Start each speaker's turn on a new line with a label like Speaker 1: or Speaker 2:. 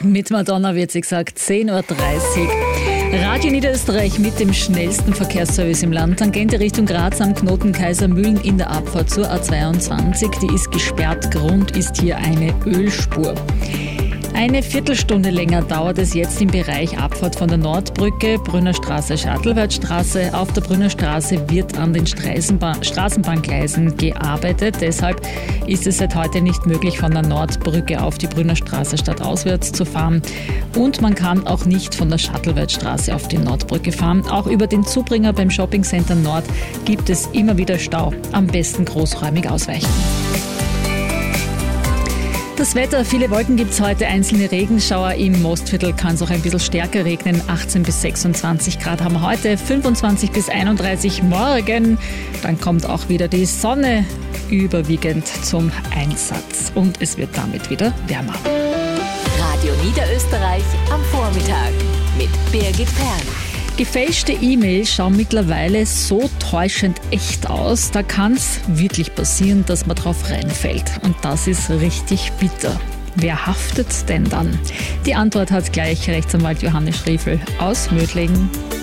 Speaker 1: Mit Madonna wird sie gesagt, 10.30 Uhr. Radio Niederösterreich mit dem schnellsten Verkehrsservice im Land. Tangente Richtung Graz am Knoten Kaisermühlen in der Abfahrt zur A22. Die ist gesperrt. Grund ist hier eine Ölspur. Eine Viertelstunde länger dauert es jetzt im Bereich Abfahrt von der Nordbrücke, Brünnerstraße, Schattelwertstraße. Auf der Brünnerstraße wird an den Straßenbahngleisen gearbeitet. Deshalb ist es seit heute nicht möglich, von der Nordbrücke auf die Brünnerstraße stadtauswärts zu fahren. Und man kann auch nicht von der Schattelwertstraße auf die Nordbrücke fahren. Auch über den Zubringer beim Shoppingcenter Nord gibt es immer wieder Stau. Am besten großräumig ausweichen. Das Wetter, viele Wolken gibt es heute, einzelne Regenschauer. Im Mostviertel kann es auch ein bisschen stärker regnen. 18 bis 26 Grad haben wir heute, 25 bis 31 morgen. Dann kommt auch wieder die Sonne überwiegend zum Einsatz. Und es wird damit wieder wärmer.
Speaker 2: Radio Niederösterreich am Vormittag mit Birgit Perl.
Speaker 1: Gefälschte E-Mails schauen mittlerweile so täuschend echt aus, da kann es wirklich passieren, dass man drauf reinfällt. Und das ist richtig bitter. Wer haftet denn dann? Die Antwort hat gleich Rechtsanwalt Johannes Schriefel aus Mödling.